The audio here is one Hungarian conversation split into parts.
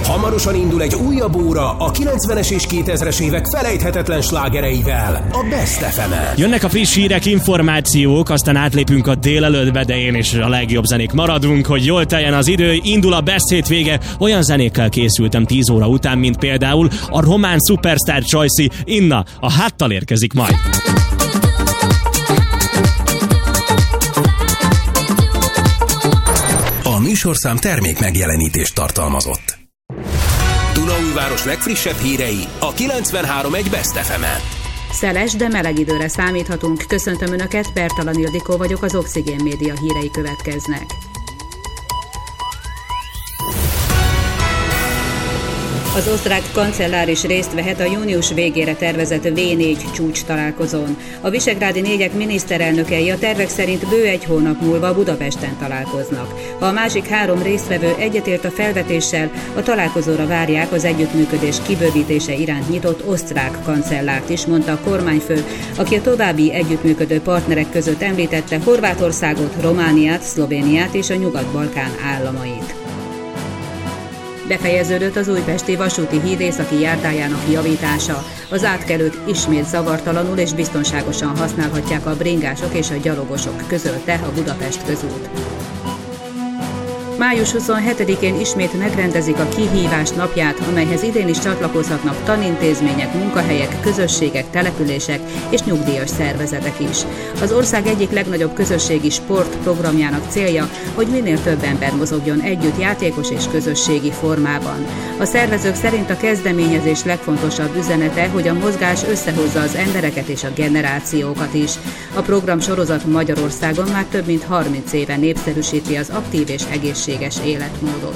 Hamarosan indul egy újabb óra a 90-es és 2000-es évek felejthetetlen slágereivel, a Best FM-en. Jönnek a friss hírek, információk, aztán átlépünk a délelőttbe, de én is a legjobb zenék maradunk, hogy jól teljen az idő, indul a Best hétvége. Olyan zenékkel készültem 10 óra után, mint például a román szupersztár Csajci, Inna, a háttal érkezik majd. A műsorszám termék megjelenítést tartalmazott. Dunaújváros legfrissebb hírei a 93.1 Best FM-en. Szeles, de meleg időre számíthatunk. Köszöntöm Önöket, Bertalan Ildikó vagyok, az Oxigén Média hírei következnek. Az osztrák kancellár is részt vehet a június végére tervezett V4 csúcs találkozón. A visegrádi négyek miniszterelnökei a tervek szerint bő egy hónap múlva Budapesten találkoznak. Ha a másik 3 résztvevő egyetért a felvetéssel, a találkozóra várják az együttműködés kibővítése iránt nyitott osztrák kancellárt is, mondta a kormányfő, aki a további együttműködő partnerek között említette Horvátországot, Romániát, Szlovéniát és a Nyugat-Balkán államait. Befejeződött az újpesti vasúti híd északi járdájának javítása. Az átkelőt ismét zavartalanul és biztonságosan használhatják a bringások és a gyalogosok, közölte a Budapest közút. Május 27-én ismét megrendezik a Kihívás napját, amelyhez idén is csatlakozhatnak tanintézmények, munkahelyek, közösségek, települések és nyugdíjas szervezetek is. Az ország egyik legnagyobb közösségi sportprogramjának célja, hogy minél több ember mozogjon együtt játékos és közösségi formában. A szervezők szerint a kezdeményezés legfontosabb üzenete, hogy a mozgás összehozza az embereket és a generációkat is. A program sorozat Magyarországon már több mint 30 éve népszerűsíti az aktív és egészséges életmódot.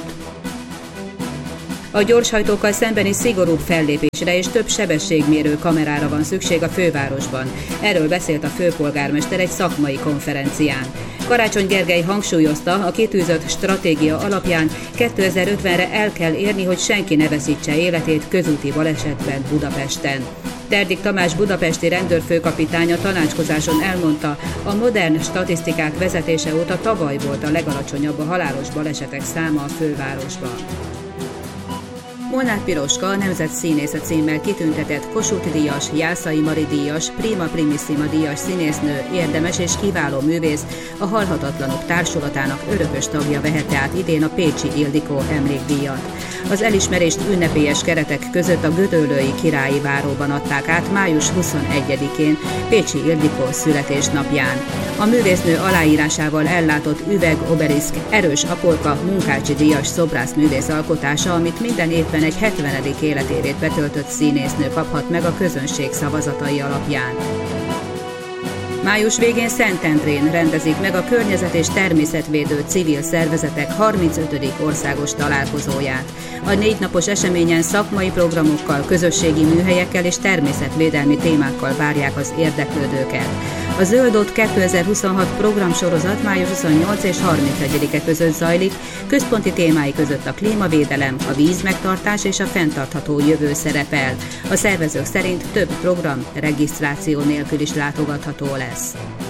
A gyorshajtókkal szembeni szigorúbb fellépésre és több sebességmérő kamerára van szükség a fővárosban. Erről beszélt a főpolgármester egy szakmai konferencián. Karácsony Gergely hangsúlyozta, a kitűzött stratégia alapján 2050-re el kell érni, hogy senki ne veszítse életét közúti balesetben Budapesten. Terdik Tamás budapesti rendőrfőkapitány a tanácskozáson elmondta, a modern statisztikák vezetése óta tavaly volt a legalacsonyabb a halálos balesetek száma a fővárosban. Molnár Piroska, a Nemzetszínésze címmel kitüntetett Kossuth-díjas, Jászai Mari díjas, Prima Primissima díjas színésznő, érdemes és kiváló művész, a Halhatatlanok Társulatának örökös tagja vehette át idén a Pécsi Ildikó emlékdíjat. Az elismerést ünnepélyes keretek között a Gödöllői Királyi Váróban adták át május 21-én, Pécsi Ildikó születésnapján. A művésznő aláírásával ellátott üveg-obeliszk erős apolka Munkácsi díjas szobrászművész alkotása, amit minden évben egy 70. életévét betöltött színésznő kaphat meg a közönség szavazatai alapján. Május végén Szentendrén rendezik meg a környezet- és természetvédő civil szervezetek 35. országos találkozóját. A 4 napos eseményen szakmai programokkal, közösségi műhelyekkel és természetvédelmi témákkal várják az érdeklődőket. A Zöld 2026 programsorozat május 28 és 31-e között zajlik, központi témái között a klímavédelem, a vízmegtartás és a fenntartható jövő szerepel. A szervezők szerint több program regisztráció nélkül is látogatható lesz.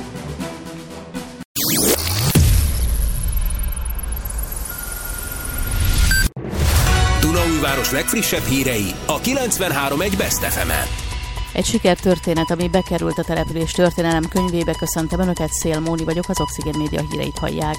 Dunaújváros legfrissebb hírei a 93.1 Best FM-en. Egy sikertörténet, ami bekerült a település történelem könyvébe. Köszöntöm Önöket, Szél Móni vagyok, az Oxigén Média híreit hallják.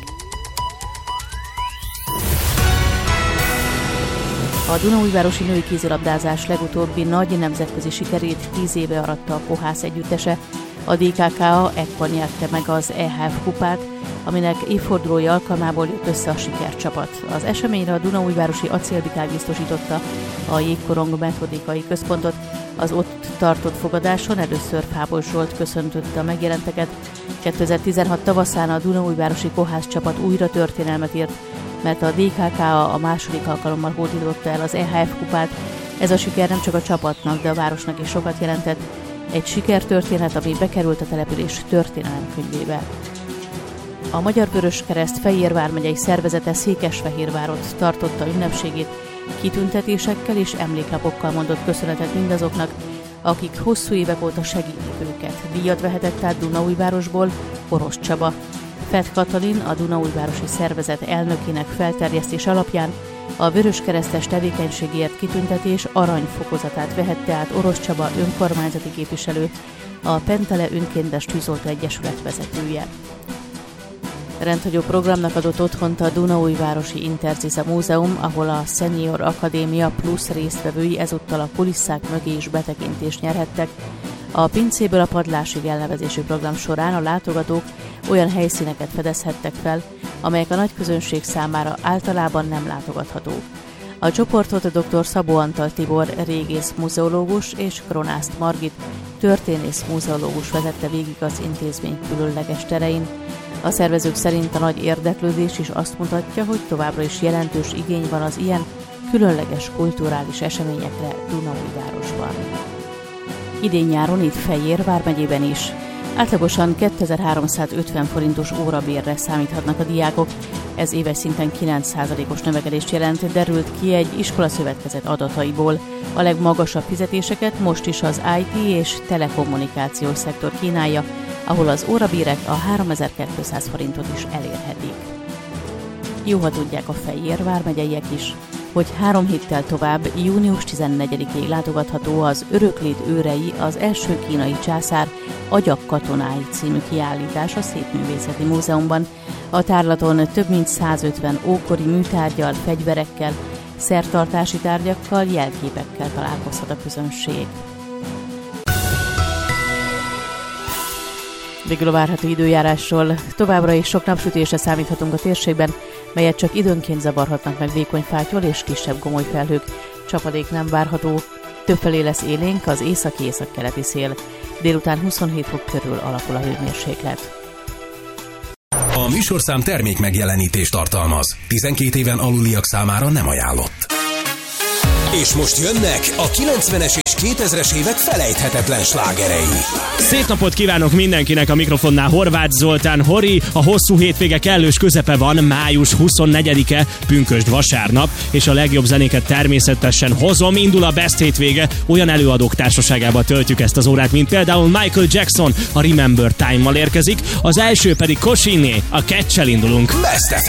A Dunaújvárosi női kézilabdázás legutóbbi nagy nemzetközi sikerét 10 éve aratta a Kohász együttese. A DKK ekkor nyerte meg az EHF kupát, aminek évfordulója alkalmából jött össze a sikercsapat. Az eseményre a Dunaújvárosi Acélbikák biztosította a Jégkorong metodikai központot. Az ott tartott fogadáson először Fábos Zsolt köszöntötte a megjelenteket. 2016 tavaszán a Dunaújvárosi Kohász csapat újra történelmet írt, mert a DKK a második alkalommal hódította el az EHF kupát. Ez a siker nem csak a csapatnak, de a városnak is sokat jelentett. Egy sikertörténet, ami bekerült a település történelemkönyvébe. A Magyar Vöröskereszt Fejér vármegyei szervezete Székesfehérvárot tartotta ünnepségét, kitüntetésekkel és emléklapokkal mondott köszönetet mindazoknak, akik hosszú évek óta segítik őket. Díjat vehetett át Dunaújvárosból Orosz Csaba. Fett Katalin, a Dunaújvárosi Szervezet elnökének felterjesztés alapján A vöröskeresztes tevékenységért kitüntetés aranyfokozatát vehette át Orosz Csaba önkormányzati képviselő, a Pentele Önkéntes Tűzoltó Egyesület vezetője. Rendhagyó programnak adott otthont a Dunaújvárosi Interziza Múzeum, ahol a Senior Akadémia plusz résztvevői ezúttal a kulisszák mögé is betekintést nyerhettek. A pincéből a padlásig elnevezésű program során a látogatók olyan helyszíneket fedezhettek fel, amelyek a nagyközönség számára általában nem látogathatók. A csoportot dr. Szabó Antal Tibor régész muzeológus és Kronászt Margit történész muzeológus vezette végig az intézmény különleges terein. A szervezők szerint a nagy érdeklődés is azt mutatja, hogy továbbra is jelentős igény van az ilyen különleges kulturális eseményekre Dunaújvárosban. Idén nyáron itt Fejér vármegyében is átlagosan 2350 forintos órabérre számíthatnak a diákok. Ez éves szinten 9%-os növekedést jelent, derült ki egy iskolaszövetkezet adataiból. A legmagasabb fizetéseket most is az IT és telekommunikációs szektor kínálja, ahol az órabérek a 3200 forintot is elérhetik. Jó, ha tudják a Fejér vármegyeiek is, hogy 3 héttel tovább, június 14-ig látogatható az Öröklét őrei, az első kínai császár agyak katonái című kiállítás a Szépművészeti Múzeumban. A tárlaton több mint 150 ókori műtárggyal, fegyverekkel, szertartási tárgyakkal, jelképekkel találkozhat a közönség. Végül a várható időjárásról. Továbbra is sok napsütésre számíthatunk a térségben, melyet csak időnként zavarhatnak meg vékony fátyol és kisebb gomoly felhők. Csapadék nem várható, többfelé lesz élénk az északi-északkeleti szél. Délután 27 fok körül alakul a hőmérséklet. A műsorszám termék megjelenítést tartalmaz. 12 éven aluliak számára nem ajánlott. És most jönnek a 90-es és 2000-es évek felejthetetlen slágerei. Szép napot kívánok mindenkinek, a mikrofonnál Horváth Zoltán. Hori, a hosszú hétvége kellős közepe van, május 24-e, pünkösd vasárnap, és a legjobb zenéket természetesen hozom. Indul a Best hétvége, olyan előadók társaságában töltjük ezt az órát, mint például Michael Jackson, a Remember Time-mal érkezik, az első pedig Koshiné, a Catch-el indulunk. Best